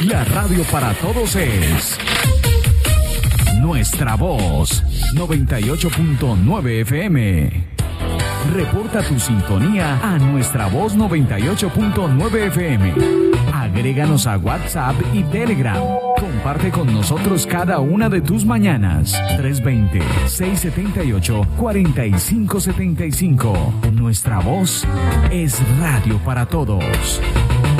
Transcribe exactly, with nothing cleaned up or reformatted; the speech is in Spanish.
La radio para todos es Nuestra Voz noventa y ocho punto nueve F M. Reporta tu sintonía a Nuestra Voz noventa y ocho punto nueve F M. Agréganos a WhatsApp y Telegram. Comparte con nosotros cada una de tus mañanas. tres dos cero, seis siete ocho, cuatro cinco siete cinco. Nuestra Voz es radio para todos.